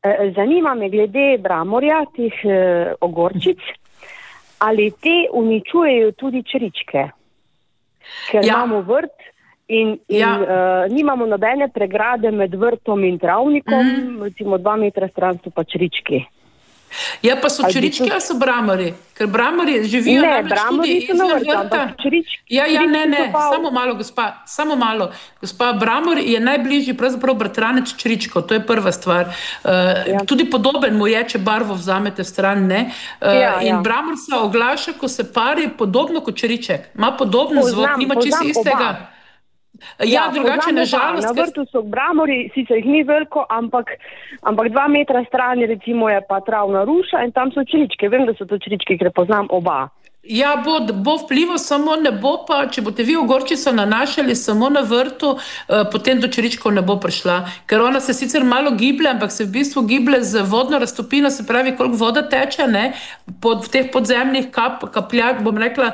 Zanima me glede bramorja, teh ogorčic, ali te uničujejo tudi čričke, ker imamo vrt in nimamo nobene pregrade med vrtom in travnikom, recimo 2 metra stran so pa črički. Ja, pa so črički ali so bramori? Ker bramori živijo namreč tudi izven vrta. Ne, samo malo. Gospa, bramor je najbližji pravzaprav bratranec čričkov, to je prva stvar. Tudi podoben mu je, če barvo vzamete stran, ne? In bramor se oglaša, ko se pari, podobno kot čriček. Ima podoben zvok, nima čisto istega. Drugače na žalost. Na vrtu so bramori, sicer jih ni veliko, ampak 2 metra strani recimo je pa travna ruša in tam so čričke. Vem, da so to čričke, ker poznam oba. Ja, bo vplival, samo ne bo pa, če boste vi ogorčico nanašali samo na vrtu, potem do čričkov ne bo prišla. Ker ona se sicer malo giblje, ampak se v bistvu giblje z vodno raztopino, se pravi, koliko voda teče, ne, v teh podzemnih kapljah, bom rekla,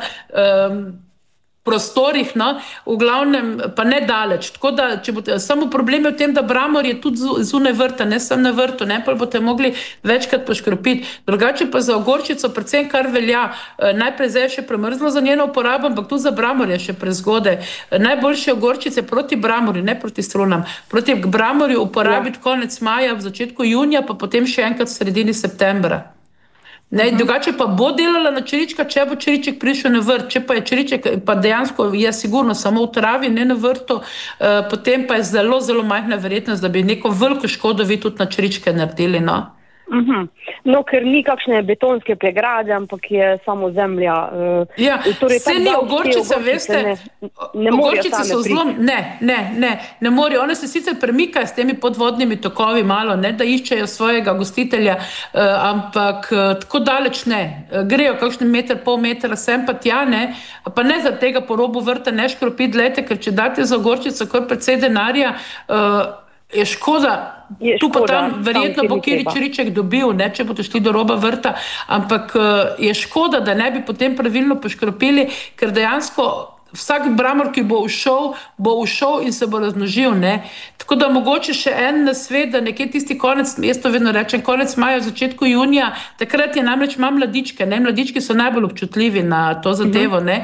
prostorih, no, v glavnem pa ne daleč. Tako da, če boste, samo problem je v tem, da bramor je tudi zunaj vrta, ne samo na vrtu, ne, pa boste mogli večkrat poškropiti. Drugače pa za ogorčico, predvsem kar velja, najprej zdaj je še premrzlo za njeno uporabo, ampak tudi za bramor je še prezgodaj. Najboljše ogorčice proti bramorju, ne proti strunam, proti bramorju uporabiti konec maja, v začetku junija, pa potem še enkrat v sredini septembra. Drugače pa bo delala na črička, če bo čriček prišel na vrt, če pa je čriček, pa dejansko je sigurno samo v travi, ne na vrtu, potem pa je zelo, zelo majhna verjetnost, da bi neko veliko škodo vi tudi na čričke naredili, no. No, ker ni kakšne betonske pregrade, ampak je samo zemlja. Vse ni ogorčice, veste, ogorčice so zelo, ne morajo. One se sicer premikajo s temi podvodnimi tokovi malo, ne, da iščejo svojega gostitelja, ampak tako daleč ne. Grejo kakšen meter, pol metra, sem pa tja, ne, pa ne za tega po robu vrta ne škropiti, glejte, ker če date za ogorčico kar precej denarja, je škoda, tu pa tam verjetno bo kjeri čriček dobil, ne, če boste šli do roba vrta, ampak je škoda, da ne bi potem pravilno poškropili, ker dejansko vsak bramor, ki bo ušel in se bo razmnožil, ne. Tako da mogoče še en nasvet, da nekje tisti konec, jaz to vedno rečem, konec maja, v začetku junija, takrat je namreč ima mladičke, ne, mladički so najbolj občutljivi na to zadevo, ne,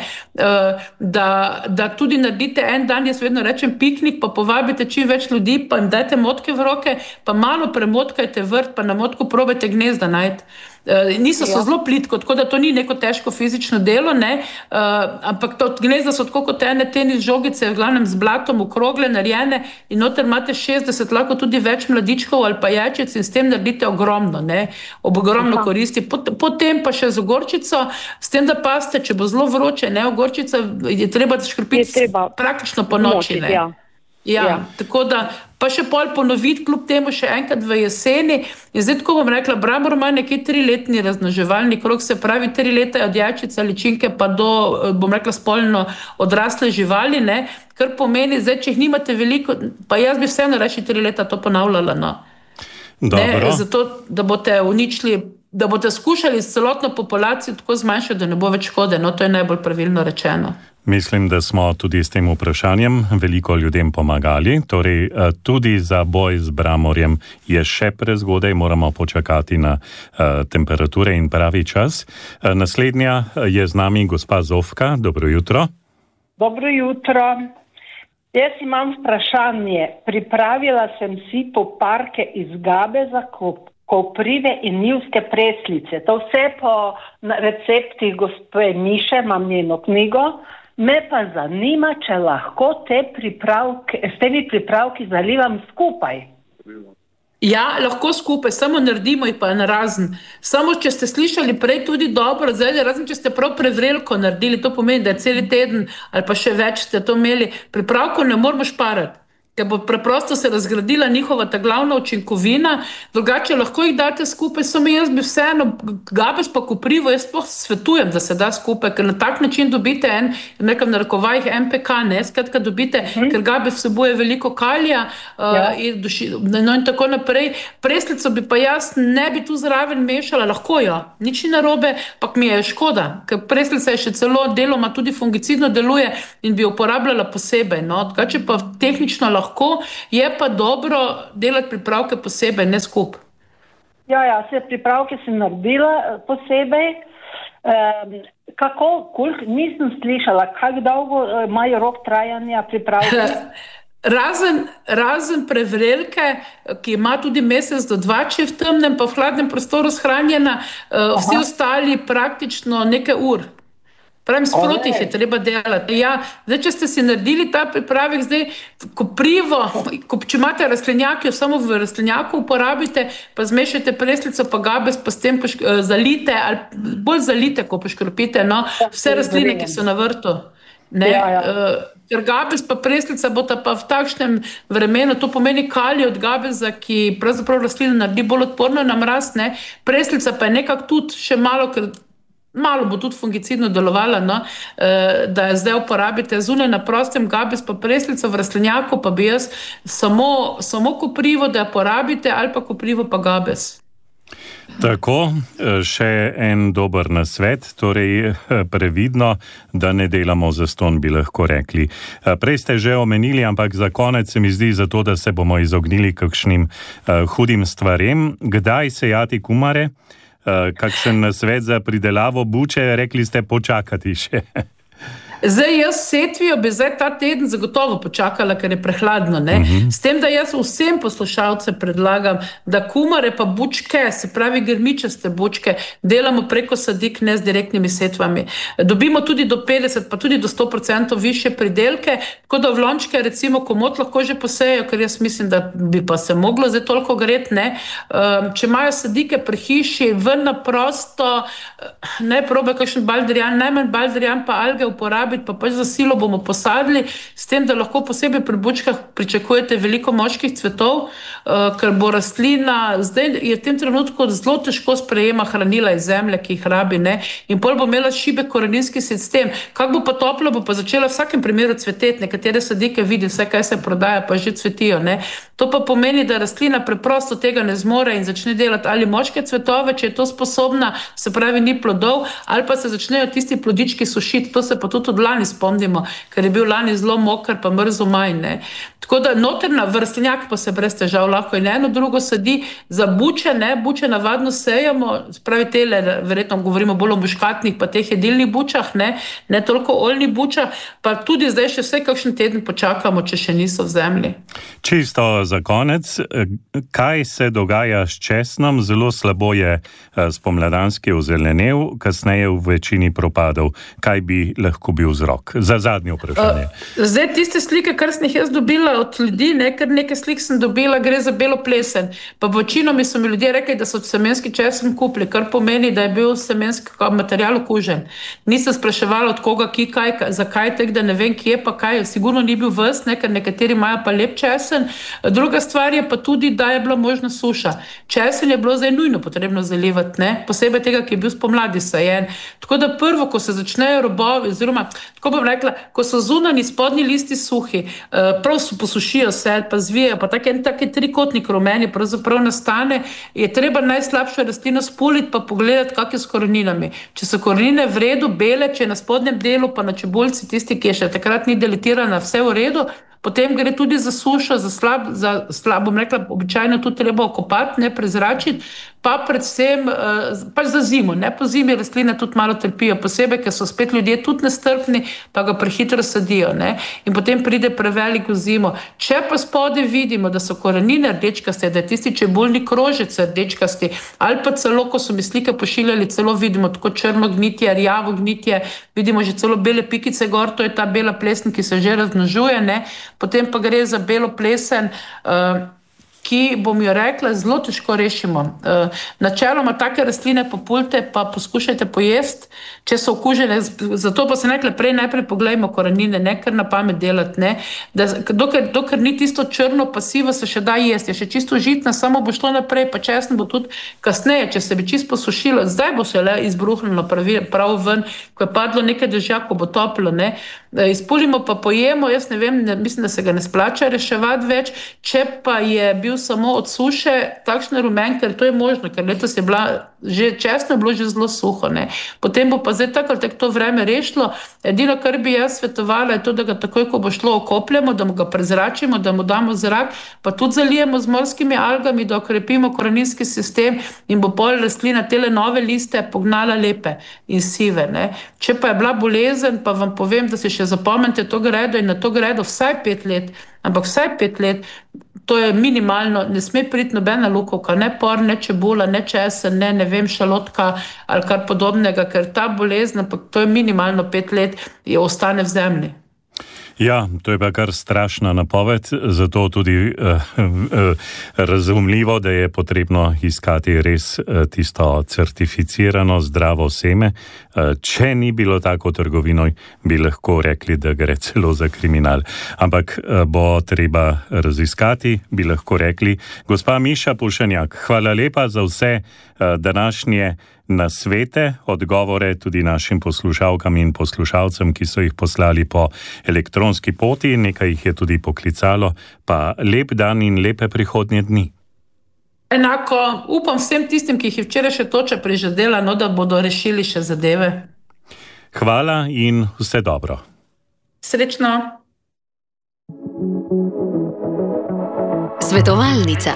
da tudi naredite en dan, jaz vedno rečem piknik, pa povabite čim več ljudi, pa jim dajte motke v roke, pa malo premotkajte vrt, pa na motku probajte gnezda najti. So zelo plitko, tako da to ni neko težko fizično delo, ne, ampak to gnezda so tako kot ene tenis žogice, v glavnem z blatom okrogle, narejene in noter imate 60, lahko tudi več mladičkov ali pa jajčic in s tem naredite ogromno, ne, ogromno koristi. Potem pa še z ogorčico, s tem, da paste, če bo zelo vroče, ne, ogorčica je treba škropiti praktično po noči, ne. Tako da pa še pol ponoviti, kljub temu še enkrat v jeseni. In zdaj tako bom rekla, bramor ima nekje 3-letni razmnoževalni krog, se pravi 3 leta od jajčice, ličinke pa do, bom rekla, spolno odrasle živali, ne, kar pomeni, zdaj, če jih nimate veliko, pa jaz bi vseeno reči 3 leta to ponavljala, no. Ne, zato, da boste uničili, da boste skušali s celotno populacijo tako zmanjšati, da ne bo več škode, no, to je najbolj pravilno rečeno. Mislim, da smo tudi s tem vprašanjem veliko ljudem pomagali, torej tudi za boj z bramorjem je še prezgodaj, moramo počakati na temperature in pravi čas. Naslednja je z nami gospa Zofka, dobro jutro. Dobro jutro. Jaz imam vprašanje, pripravila sem si poparke iz gabe za koprive in njivske preslice. To vse po recepti gospe Miše, imam njeno knjigo. Me pa zanima, če lahko s temi pripravki zalivam skupaj. Ja, lahko skupaj, samo naredimo jih pa narazen. Samo, če ste slišali prej tudi dobro, zdaj, razen če ste prav prevrelko naredili, to pomeni, da je celi teden ali pa še več ste to imeli, pripravko ne moramo šparati. Ker bo preprosto se razgradila njihova ta glavna učinkovina, drugače lahko jih date skupaj, samo jaz bi vseeno, gabes pa koprivo, jaz sploh svetujem, da se da skupaj, ker na tak način dobite nekam narekovajih MPK, ne, skratka dobite, ker gabes vsebuje veliko kalija in tako naprej. Preslico bi pa jaz ne bi tu zraven mešala, lahko jo, nič ni narobe, pak mi je škoda, ker preslica je še celo deloma tudi fungicidno deluje in bi jo uporabljala posebej, no, drugače pa tehnično lahko, je pa dobro delati pripravke posebej, ne skup. Ja, vse pripravke sem naredila posebej. Koliko nisem slišala, kako dolgo imajo rok trajanja pripravke? Razen prevrelke, ki ima tudi mesec do 2, če je v temnem pa v hladnem prostoru shranjena, vsi ostali praktično nekaj ur. Pravim, sproti jih je treba delati. Ja, zdaj, če ste si naredili ta pripravek, zdaj koprivo, če imate rastlinjak, jo samo v rastlinjaku uporabite, pa zmešajte preslico, pa gabes, pa s tem zalite, ali bolj zalite, ko poškropite, no, vse rastline, ki so na vrtu. Ker gabes pa preslica bota pa v takšnem vremenu, to pomeni kalij od gabeza, ki pravzaprav rastlino naredi bolj odporno na mraz, ne, preslica pa je nekako tudi še malo bo tudi fungicidno delovala, no, da je zdaj uporabite zunaj na prostem gabes pa preslico v rastlinjaku, pa bi jaz samo koprivo, da porabite, ali pa koprivo pa gabes. Tako, še en dober nasvet, torej previdno, da ne delamo zastonj, bi lahko rekli. Prej ste že omenili, ampak za konec se mi zdi, zato da se bomo izognili kakšnim hudim stvarem. Kdaj sejati kumare? Kakšen nasvet za pridelavo buče, rekli ste počakati še. Zdaj jaz setvijo bi zdaj ta teden zagotovo počakala, ker je prehladno, ne? S tem, da jaz vsem poslušalcem predlagam, da kumare pa bučke, se pravi grmičaste bučke, delamo preko sadik, ne z direktnimi setvami. Dobimo tudi do 50, pa tudi do 100% više pridelke, tako da v lončke recimo komot lahko že posejo, ker jaz mislim, da bi pa se moglo zdaj toliko gret, ne? Če imajo sadike pri hiši, ven na prosto, ne probe kakšen baldrijan, najmanj baldrijan pa alge uporabiti, pa pač za silo bomo posadili, s tem, da lahko posebej pri bučkah pričakujete veliko moških cvetov, ker bo rastlina, zdaj je v tem trenutku zelo težko sprejema hranila iz zemlje, ki jih rabi, ne, in pol bo imela šibek koreninski sistem. Kak bo pa toplo, bo pa začela v vsakem primeru cveteti, nekatere sadike vidi, vse kaj se prodaja, pa že cvetijo, ne. To pa pomeni, da rastlina preprosto tega ne zmore in začne delati ali moške cvetove, če je to sposobna, se pravi ni plodov, ali pa se začnejo tisti plodički sušiti, to se pa tudi od lani spomnimo, ker je bil lani zelo moker, pa mrzo maj, ne. Tako da noterna v rastlinjak pa se brez težav lahko in eno drugo sadi. Za buče, ne, buče navadno sejamo, spravi tele, verjetno govorimo bolj o muškatnih, pa teh jedilnih bučah, ne toliko oljnih bučah, pa tudi zdaj še vse kakšen teden počakamo, če še niso v zemlji. Čisto za konec, kaj se dogaja s česnom? Zelo slabo je spomladanski ozelenev, kasneje v večini propadov. Kaj bi lahko bil vzrok? Za zadnje vprašanje. Zdaj tiste slike, kar sem jih jaz dobila od ljudi, ker nekaj slik sem dobila, gre za belo plesen. Pa večinomi so mi ljudje rekli, da so semenski česen kupili, kar pomeni, da je bil semenski material okužen. Nisem spraševala od koga, ki, kaj, zakaj, tek, da ne vem, kje pa kaj. Sigurno ni bil ves, ker nekateri imajo pa lep česen. Druga stvar je pa tudi, da je bila možna suša. Česen je bilo zdaj nujno potrebno zalivati, ne? Posebej tega, ki je bil spomladi sajen. Tako da prvo, ko se začnejo robovi, oziroma, tako bom rekla, ko so zunani spodnji listi suhi, prav posušijo se, pa zvijajo, pa taki trikotnik rumeni pravzaprav nastane, je treba najslabšo rastlino spuliti, pa pogledati, kak je s koreninami. Če so korenine v redu, bele, če je na spodnjem delu, pa na čebulci, tisti, ki je še takrat ni deletirana, vse v redu, potem gre tudi za sušo, za slab, bom rekla, običajno tudi treba okopati, ne prezračiti, pa predvsem pač za zimo, ne, po zimi rastline tudi malo trpijo, posebej, ker so spet ljudje tudi nestrpni, pa ga prehitro sadijo, ne, in potem pride preveliko zimo. Če pa spode vidimo, da so korenine rdečkaste, da je tisti čebulni krožec rdečkasti, ali pa celo, ko so mi slike pošiljali, celo vidimo tako črno gnitje, rjavo gnitje, vidimo že celo bele pikice gor, to je ta bela plesen, ki se že razmnožuje, ne, potem pa gre za belo plesen, ki, bom jo rekla, zelo težko rešimo. Načeloma take rastline populte pa poskušajte pojesti, če so okužene, zato pa se nekaj prej najprej pogledajmo korenine, ne kar na pamet delati, ne. Dokler ni tisto črno pasivo, se še da jesti, je še čisto žitna, samo bo šlo naprej, pa česen bo tudi kasneje, če se bi čisto posušilo, zdaj bo se le izbruhnilo prav ven, ko je padlo nekaj dežja, ko bo toplo, ne. izpulimo pa pojemo, jaz ne vem, mislim, da se ga ne splača reševati več, če pa je bil samo od suše takšne rumen, ker to je možno, ker letos je bila česno je bilo že zelo suho, ne. Potem bo pa zdaj tako ali tako to vreme rešilo. Edino, kar bi jaz svetovala, je to, da ga takoj, ko bo šlo, okopljemo, da mu ga prezračimo, da mu damo zrak, pa tudi zalijemo z morskimi algami, da okrepimo koreninski sistem in bo pol rastlina tele nove liste pognala lepe in sive, ne. Če pa je bila bolezen, pa vam povem, da si še zapomnite to gredo in na to gredo vsaj 5 let, ampak vsaj 5 let, to je minimalno, ne sme priti nobena lukovka, ne por, ne čebula, ne česen, ne vem, šalotka ali kar podobnega, ker ta bolezen, ampak to je minimalno 5 let, ostane v zemlji. Ja, to je pa kar strašna napoved, zato tudi razumljivo, da je potrebno iskati res tisto certificirano zdravo seme. Če ni bilo tako v trgovini, bi lahko rekli, da gre celo za kriminal. Ampak bo treba raziskati, bi lahko rekli. Gospa Miša Pušenjak, hvala lepa za vse današnje nasvete, odgovore tudi našim poslušalkam in poslušalcem, ki so jih poslali po elektronski poti, nekaj jih je tudi poklicalo, pa lep dan in lepe prihodnje dni. Enako, upam vsem tistim, ki jih je včeraj še toča prižadela, no, da bodo rešili še zadeve. Hvala in vse dobro. Srečno. Svetovalnica.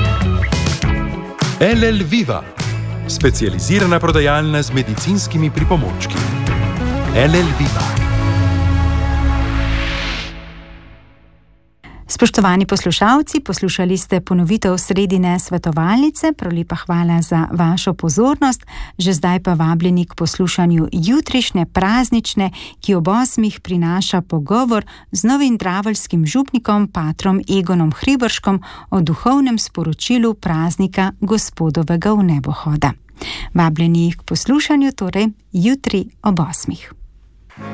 LL Viva, specializirana prodajalna z medicinskimi pripomočki. LL Viva. Spoštovani poslušalci, poslušali ste ponovitev sredine svetovalnice, prelepa hvala za vašo pozornost, že zdaj pa vabljeni k poslušanju jutrišnje praznične, ki ob 8 prinaša pogovor z novim draveljskim župnikom, patrom Egonom Hriberškom o duhovnem sporočilu praznika Gospodovega vnebohoda. Vabljeni k poslušanju torej jutri ob 8.